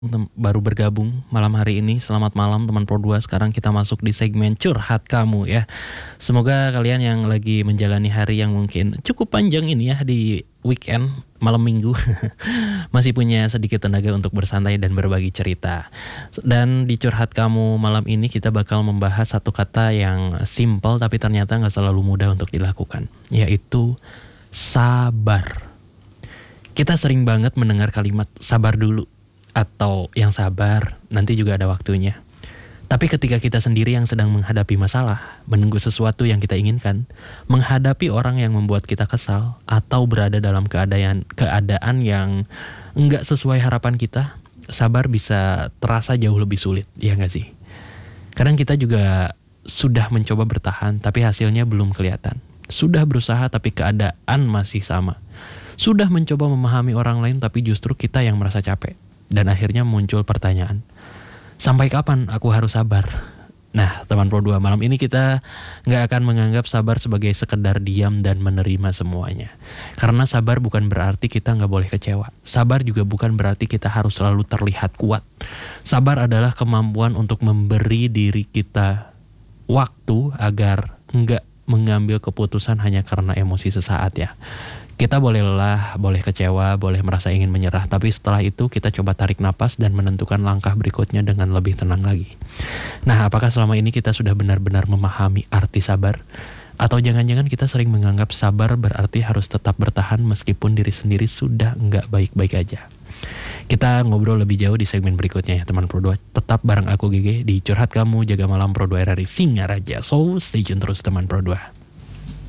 Baru bergabung malam hari ini, selamat malam teman Pro 2. Sekarang kita masuk di segmen curhat kamu ya. Semoga kalian yang lagi menjalani hari yang mungkin cukup panjang ini ya, di weekend malam minggu masih punya sedikit tenaga untuk bersantai dan berbagi cerita. Dan di curhat kamu malam ini kita bakal membahas satu kata yang simple tapi ternyata gak selalu mudah untuk dilakukan, yaitu sabar. Kita sering banget mendengar kalimat sabar dulu, atau yang sabar, nanti juga ada waktunya. Tapi ketika kita sendiri yang sedang menghadapi masalah, menunggu sesuatu yang kita inginkan, menghadapi orang yang membuat kita kesal, atau berada dalam keadaan yang enggak sesuai harapan kita, sabar bisa terasa jauh lebih sulit, ya nggak sih? Kadang kita juga sudah mencoba bertahan, tapi hasilnya belum kelihatan. Sudah berusaha, tapi keadaan masih sama. Sudah mencoba memahami orang lain, tapi justru kita yang merasa capek. Dan akhirnya muncul pertanyaan, sampai kapan aku harus sabar? Nah, teman Pro 2, malam ini kita gak akan menganggap sabar sebagai sekedar diam dan menerima semuanya. Karena sabar bukan berarti kita gak boleh kecewa. Sabar juga bukan berarti kita harus selalu terlihat kuat. Sabar adalah kemampuan untuk memberi diri kita waktu agar gak mengambil keputusan hanya karena emosi sesaat ya. Kita boleh lelah, boleh kecewa, boleh merasa ingin menyerah, tapi setelah itu kita coba tarik napas dan menentukan langkah berikutnya dengan lebih tenang lagi. Nah, apakah selama ini kita sudah benar-benar memahami arti sabar? Atau jangan-jangan kita sering menganggap sabar berarti harus tetap bertahan meskipun diri sendiri sudah nggak baik-baik aja? Kita ngobrol lebih jauh di segmen berikutnya ya teman Pro 2. Tetap bareng aku GG di Curhat Kamu Jaga Malam Pro 2 RRI Singaraja. So, stay tune terus teman Pro 2.